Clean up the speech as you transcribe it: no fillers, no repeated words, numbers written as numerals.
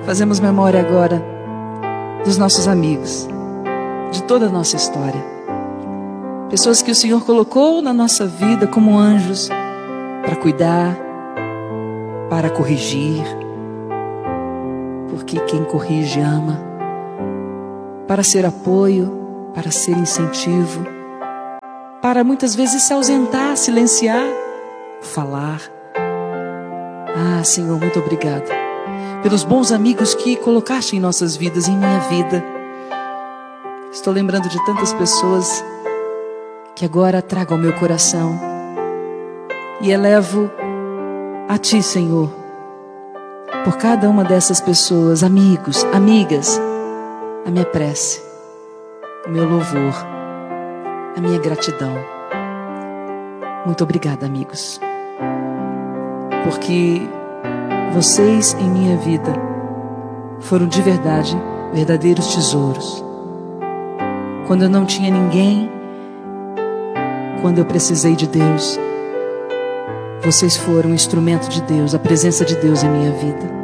Fazemos memória agora dos nossos amigos, de toda a nossa história. Pessoas que o Senhor colocou na nossa vida como anjos para cuidar, para corrigir, porque quem corrige ama, para ser apoio, para ser incentivo, para muitas vezes se ausentar, silenciar, falar. Ah, Senhor, muito obrigado pelos bons amigos que colocaste em nossas vidas, em minha vida. Estou lembrando de tantas pessoas que agora trago ao meu coração e elevo a Ti, Senhor, por cada uma dessas pessoas, amigos, amigas, a minha prece, o meu louvor, a minha gratidão. Muito obrigada, amigos, porque vocês em minha vida foram de verdade verdadeiros tesouros. Quando eu não tinha ninguém, quando eu precisei de Deus, vocês foram um instrumento de Deus, a presença de Deus em minha vida.